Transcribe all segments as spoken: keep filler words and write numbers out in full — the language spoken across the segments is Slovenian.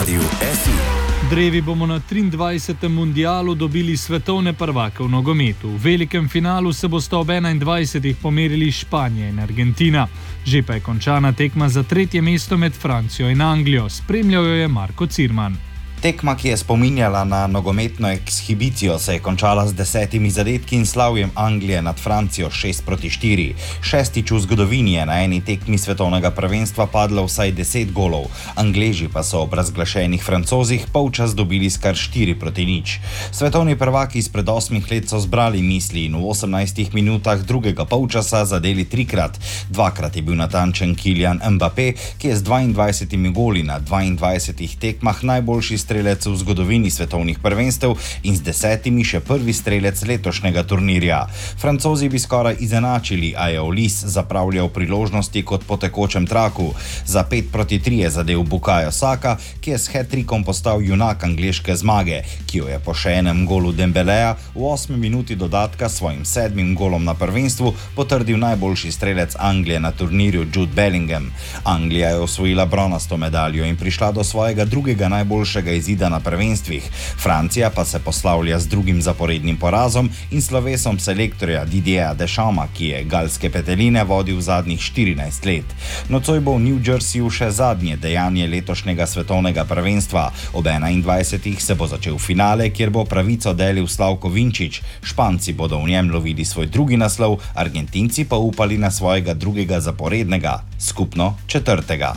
Radiu F I. Drevi bomo na triindvajsetem mundialu dobili svetovne prvake v nogometu. V velikem finalu se bosta ob enaindvajsetih pomerili Španija in Argentina. Že pa je končana tekma za tretje mesto med Francijo in Anglijo. Spremljal jo je Marko Cirman. Tekma, ki je spominjala na nogometno ekshibicijo, se je končala z desetimi zadetki in slavjem Anglije nad Francijo šest proti štiri. Šestič v zgodovini je na eni tekmi svetovnega prvenstva padlo vsaj deset golov. Angleži pa so ob razglašenih Francozih polčas dobili s kar štiri proti nič. Svetovni prvaki izpred osmih let so zbrali misli in v osemnajstih minutah drugega polčasa zadeli trikrat. Dvakrat je bil natančen Kylian Mbappé, ki je z dvaindvajsetimi goli na dvaindvajsetih tekmah najboljši strelec v zgodovini svetovnih prvenstev in z desetimi še prvi strelec letošnjega turnirja. Francozi bi skoraj izenačili, a je Olis zapravljal priložnosti kot po tekočem traku. Za pet proti tri je zadel Bukayo Saka, ki je s hat-trikom postal junak angleške zmage, ki jo je po še enem golu Dembeleja v osmi minuti dodatka s svojim sedmim golom na prvenstvu potrdil najboljši strelec Anglije na turnirju Jude Bellingham. Anglija je osvojila bronasto medaljo in prišla do svojega drugega najboljšega izida na prvenstvih. Francija pa se poslavlja z drugim zaporednim porazom in slovesom selektorja Didierja Deschampa, ki je galske peteline vodil zadnjih štirinajst let. Nocoj bo v New Jerseyju še zadnje dejanje letošnjega svetovnega prvenstva. Ob enaindvajsetih se bo začel finale, kjer bo pravico delil Slavko Vinčić. Španci bodo v njem lovili svoj drugi naslov, Argentinci pa upali na svojega drugega zaporednega, skupno četrtega.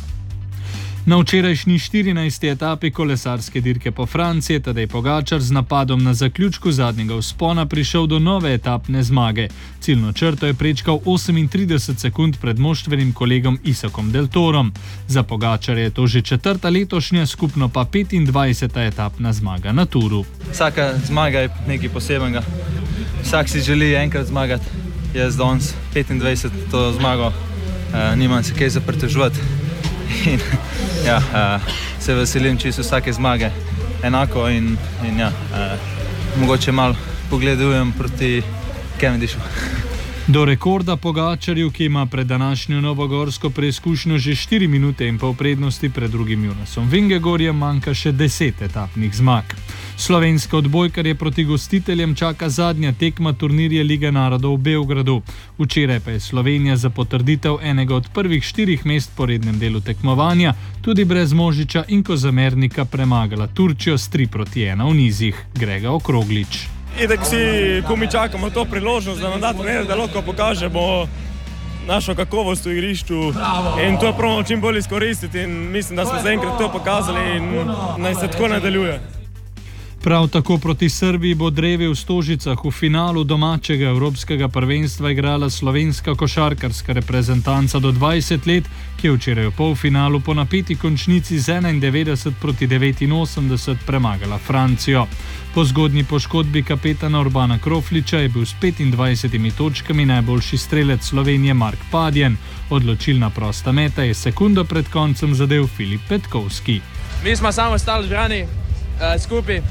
Na včerajšnji štirinajsti etapi kolesarske dirke po Franciji je Tadej Pogačar z napadom na zaključku zadnjega vzpona prišel do nove etapne zmage. Ciljno črto je prečkal osemintrideset sekund pred moštvenim kolegom Isakom Del Torom. Za Pogačarja je to že četrta letošnja, skupno pa petindvajseta etapna zmaga na Turu. Vsaka zmaga je nekaj posebenega. Vsak si želi enkrat zmagati. Jaz danes petindvajseto zmago, eh, nimam se kaj za pretežovati. In ja, uh, se veselim čisto vsake zmage enako in, in ja, uh, mogoče malo pogledujem proti Cavendishu. Do rekorda Pogačarju, ki ima pred današnjo novogorsko preizkušnjo že štiri minute in pol prednosti pred drugim Jonasom Vingegorjem, manjka še deset etapnih zmag. Slovenska odbojkarje proti gostiteljem čaka zadnja tekma turnirja Lige narodov v Beogradu. Včeraj pa je Slovenija za potrditev enega od prvih štirih mest po rednem delu tekmovanja tudi brez Možiča in Kozamernika premagala Turčijo s tri proti ena v nizih. Grega Okroglič. Itak vsi, ko mi čakamo to priložnost, da nam da trener, da lahko pokažemo našo kakovost v igrišču in to probamo čim bolj izkoristiti in mislim, da smo zaenkrat to pokazali in naj se tako nadaljuje. Prav tako proti Srbiji bo drevi v Stožicah v finalu domačega evropskega prvenstva igrala slovenska košarkarska reprezentanca do dvajset let, ki je včeraj v polfinalu po napeti končnici z enaindevetdeset proti devetinosemdeset premagala Francijo. Po zgodnji poškodbi kapetana Urbana Krofliča je bil s petindvajsetimi točkami najboljši strelec Slovenije Mark Padjen. Odločilna prosta meta je sekundo pred koncem zadel Filip Petkovski. Mi smo samo stali zbrani uh, skupaj,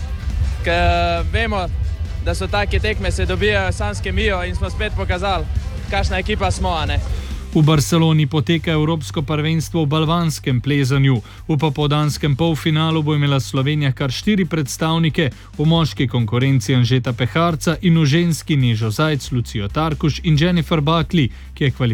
ker vemo, da so take tekme, se dobijajo sam s kemijo in smo spet pokazali, kakšna ekipa smo, a ne. V Barceloni poteka evropsko prvenstvo v balvanskem plezanju. V popoldanskem polfinalu bo imela Slovenija kar štiri predstavnike, v moški konkurenci Anžeta Peharca in v ženski Nežo Zajc, Lucijo Tarkuš in Jennifer Buckley, ki je kvalifikacija